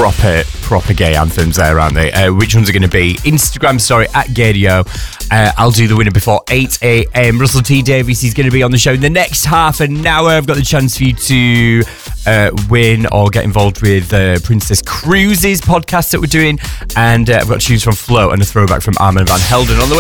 proper gay anthems there, aren't they? Which ones are going to be? Instagram story at Gadio. I'll do the winner before 8 a.m. Russell T Davies is going to be on the show in the next half an hour. I've got the chance for you to win or get involved with Princess Cruises podcast that we're doing, and I've got tunes from Flo and a throwback from Armand Van Helden on the way.